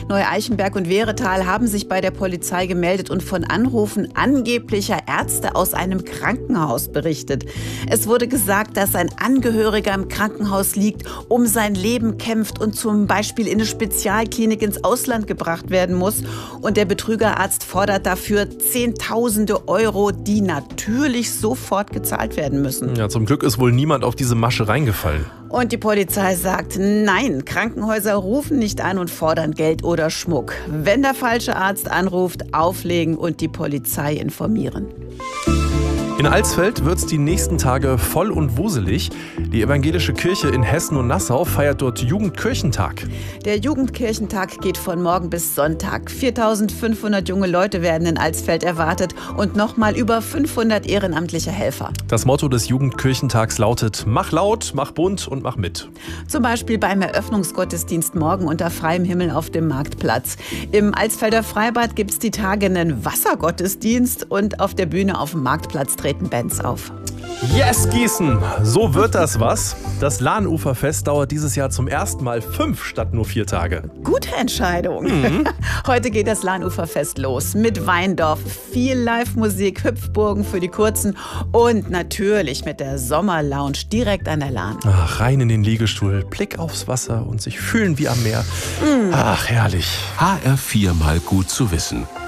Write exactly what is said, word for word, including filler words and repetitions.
Neu-Eichenberg und Wehretal haben sich bei der Polizei gemeldet und von Anrufen angeblicher Ärzte aus einem Krankenhaus berichtet. Es wurde gesagt, dass ein Angehöriger im Krankenhaus liegt, um sein Leben kämpft und zum Beispiel in eine Spezialklinik ins Ausland gebracht werden muss. Und der Betrügerarzt fordert dafür Zehntausende Euro, die natürlich sofort gezahlt werden müssen. Ja, zum Glück ist wohl niemand auf diese Masche reingefallen. Und die Polizei sagt, nein, Krankenhäuser rufen nicht an und fordern Geld oder Schmuck. Wenn der falsche Arzt anruft, auflegen und die Polizei informieren. In Alsfeld wird es die nächsten Tage voll und wuselig. Die evangelische Kirche in Hessen und Nassau feiert dort Jugendkirchentag. Der Jugendkirchentag geht von morgen bis Sonntag. viertausendfünfhundert junge Leute werden in Alsfeld erwartet und nochmal über fünfhundert ehrenamtliche Helfer. Das Motto des Jugendkirchentags lautet: Mach laut, mach bunt und mach mit. Zum Beispiel beim Eröffnungsgottesdienst morgen unter freiem Himmel auf dem Marktplatz. Im Alsfelder Freibad gibt es die Tage einen Wassergottesdienst und auf der Bühne auf dem Marktplatz treten Bands auf. Yes, Gießen! So wird das was. Das Lahnuferfest dauert dieses Jahr zum ersten Mal fünf statt nur vier Tage. Gute Entscheidung. Mhm. Heute geht das Lahnuferfest los mit Weindorf, viel Live-Musik, Hüpfburgen für die Kurzen und natürlich mit der Sommerlounge direkt an der Lahn. Ach, rein in den Liegestuhl, Blick aufs Wasser und sich fühlen wie am Meer. Mhm. Ach, herrlich. H R vier mal gut zu wissen.